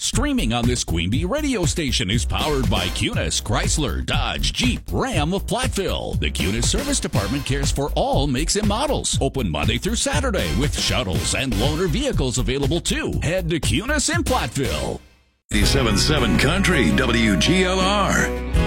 Streaming on this Queen Bee radio station is powered by Cunis, Chrysler, Dodge, Jeep, Ram of Platteville. The Cunis Service Department cares for all makes and models. Open Monday through Saturday with shuttles and loaner vehicles available too. Head to Cunis in Platteville. 87.7 Country WGLR.